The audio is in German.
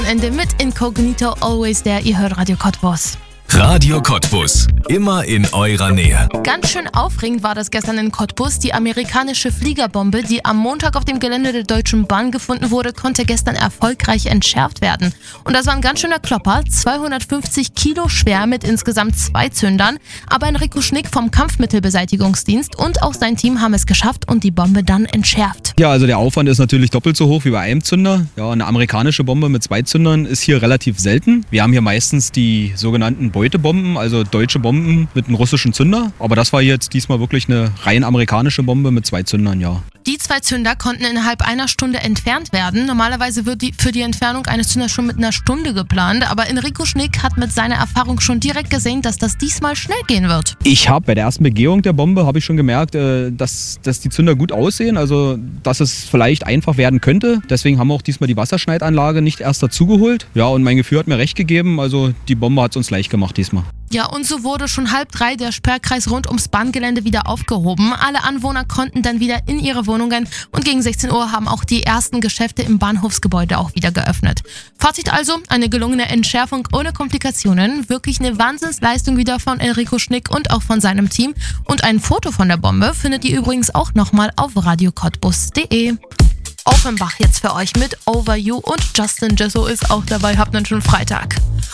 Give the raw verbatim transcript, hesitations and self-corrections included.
Wochenende mit Inkognito Always There. Ihr hört Radio Cottbus. Radio Cottbus, immer in eurer Nähe. Ganz schön aufregend war das gestern in Cottbus. Die amerikanische Fliegerbombe, die am Montag auf dem Gelände der Deutschen Bahn gefunden wurde, konnte gestern erfolgreich entschärft werden. Und das war ein ganz schöner Klopper, zweihundertfünfzig Kilo schwer mit insgesamt zwei Zündern. Aber Enrico Schnick vom Kampfmittelbeseitigungsdienst und auch sein Team haben es geschafft und die Bombe dann entschärft. Ja, also der Aufwand ist natürlich doppelt so hoch wie bei einem Zünder. Ja, eine amerikanische Bombe mit zwei Zündern ist hier relativ selten. Wir haben hier meistens die sogenannten Beutebomben, also deutsche Bomben mit einem russischen Zünder. Aber das war jetzt diesmal wirklich eine rein amerikanische Bombe mit zwei Zündern, ja. Die zwei Zünder konnten innerhalb einer Stunde entfernt werden. Normalerweise wird die, für die Entfernung eines Zünders schon mit einer Stunde geplant. Aber Enrico Schnick hat mit seiner Erfahrung schon direkt gesehen, dass das diesmal schnell gehen wird. Ich habe bei der ersten Begehung der Bombe habe ich schon gemerkt, dass, dass die Zünder gut aussehen, also dass es vielleicht einfach werden könnte. Deswegen haben wir auch diesmal die Wasserschneidanlage nicht erst dazugeholt. Ja, und mein Gefühl hat mir recht gegeben, also die Bombe hat es uns leicht gemacht diesmal. Ja, und so wurde schon halb drei der Sperrkreis rund ums Bahngelände wieder aufgehoben. Alle Anwohner konnten dann wieder in ihre Wohnungen und gegen sechzehn Uhr haben auch die ersten Geschäfte im Bahnhofsgebäude auch wieder geöffnet. Fazit also, eine gelungene Entschärfung ohne Komplikationen, wirklich eine Wahnsinnsleistung wieder von Enrico Schnick und auch von seinem Team. Und ein Foto von der Bombe findet ihr übrigens auch nochmal auf radio cottbus punkt de. Offenbach jetzt für euch mit Over You und Justin Jesso ist auch dabei, habt einen schönen Freitag.